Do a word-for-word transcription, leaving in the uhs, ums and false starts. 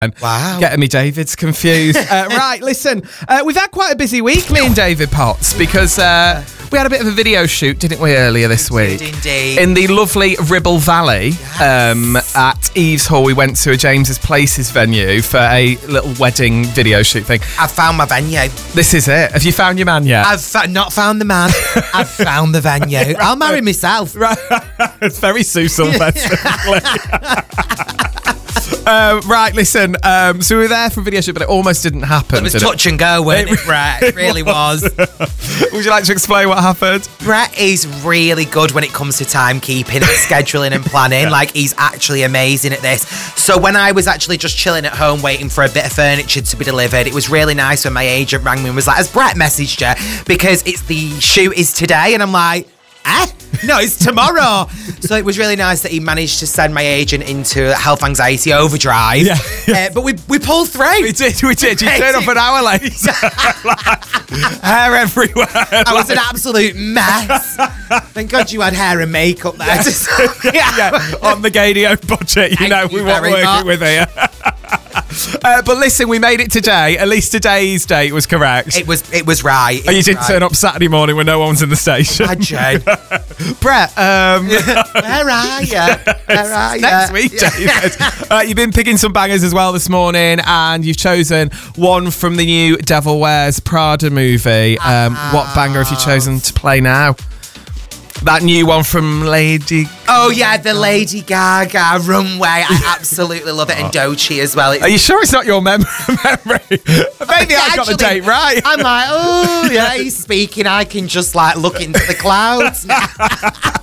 Wow. Getting me David's confused. uh, right, listen, uh, we've had quite a busy week, me and David Potts, because uh, we had a bit of a video shoot, didn't we, earlier this week? Did indeed. In the lovely Ribble Valley, yes. um, at Eves Hall, we went to a James's Places venue for a little wedding video shoot thing. I've found my venue. This is it. Have you found your man yet? I've fa- not found the man. I've found the venue. I'll marry myself. Right. It's very Sue Sylvester. Um, right, listen, um, so we were there for a video shoot, but it almost didn't happen. It was did touch it? and go, wasn't it, Brett? It really was. Would you like to explain what happened? Brett is really good when it comes to timekeeping and scheduling and planning. Like, he's actually amazing at this. So when I was actually just chilling at home waiting for a bit of furniture to be delivered, it was really nice when my agent rang me and was like, has Brett messaged you? Because it's the shoot is today. And I'm like, eh? No, it's tomorrow. So it was really nice that he managed to send my agent into health anxiety overdrive. Yeah, yeah. Uh, but we we pulled through. We did, we did. You turned up an hour late. like, hair everywhere. I like. was an absolute mess. Thank God you had hair and makeup there. Yeah. Just, yeah. yeah. On the Gadio budget, you Thank know, you we weren't very working much. with here. Uh, but listen, we made it today. At least today's date was correct. It was it was right. It and you was didn't right. turn up Saturday morning when no one was in the station. Imagine. Brett, um... where are you? Where are you? Next week, David. uh, you've been picking some bangers as well this morning, and you've chosen one from the new Devil Wears Prada movie. Um, what banger have you chosen to play now? That new one from Lady... Oh, yeah, the Lady Gaga Runway. I absolutely love it. And Doechii as well. It's... Are you sure it's not your mem- memory? Maybe I've got the date right. I'm like, oh, yeah, he's speaking. I can just, like, look into the clouds now.